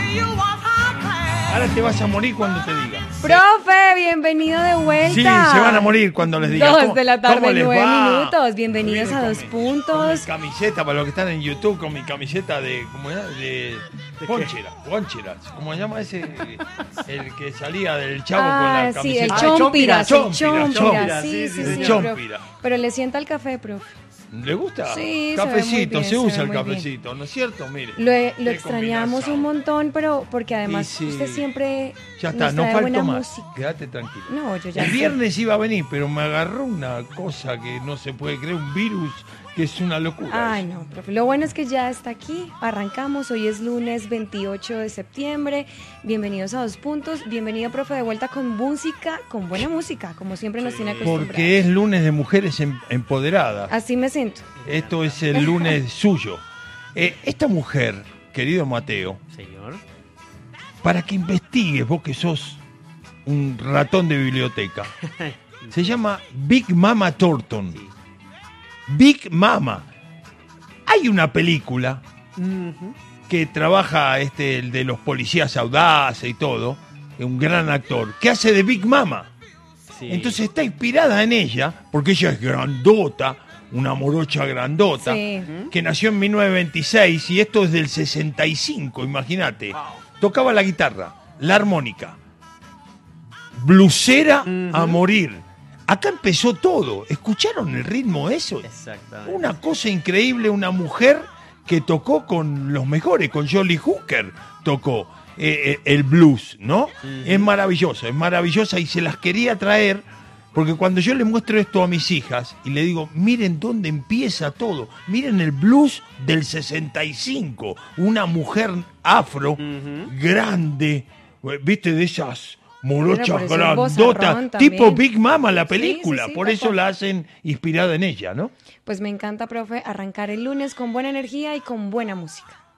Ahora te vas a morir cuando te diga. Profe, bienvenido de vuelta. Sí, se van a morir cuando les diga. 2 de la tarde, ¿cómo les 9 va? minutos. Bienvenidos a Con 2 mi puntos. camiseta, para los que están en YouTube, con mi camiseta de, ¿cómo era? De Ponchera. ¿Cómo se llama ese? El que salía del Chavo con la Sí, el camiseta. chompira. Chompira. Sí, Chompira. pero le sienta el café, profe. ¿Le gusta? Sí, Cafecito, se ve usa el muy bien. cafecito, ¿no es cierto? Mire. Lo qué extrañamos combinación. un montón, pero porque además Y sí. usted siempre Ya está, nos no trae faltó buena más. música. Quédate tranquilo. No, yo ya El sé. viernes iba a venir, pero me agarró una cosa que no se puede creer, un virus que es una locura. Ay, eso. no, profe. Lo bueno es que ya está aquí. Arrancamos. Hoy es lunes 28 de septiembre. Bienvenidos a 2 puntos. Bienvenido, profe, de vuelta con música, con buena música, como siempre nos tiene acostumbrados. Porque es lunes de mujeres empoderadas. Así me siento. Esto es el lunes suyo. Esta mujer, querido Mateo, Señor. para que investigues, vos que sos un ratón de biblioteca, se llama Big Mama Thornton. Sí. Big Mama. Hay una película que trabaja el de los policías audaces y todo, un gran actor, que hace de Big Mama. Sí. Entonces está inspirada en ella, porque ella es grandota, una morocha grandota, Sí. que nació en 1926 y esto es del 65, imagínate. Tocaba la guitarra, la armónica, blusera a morir. Acá empezó todo. ¿Escucharon el ritmo eso? Exactamente. Una cosa increíble, una mujer que tocó con los mejores, con Jolly Hooker tocó el blues, ¿no? Es maravillosa y se las quería traer porque cuando yo le muestro esto a mis hijas y le digo, miren dónde empieza todo, miren el blues del 65, una mujer afro, grande, viste, de esas morochas Bueno, por eso es grandotas, vozarrón tipo también. Big Mama la Sí, película, sí, por tal eso cual. la hacen inspirada en ella, ¿no? Pues me encanta, profe, arrancar el lunes con buena energía y con buena música.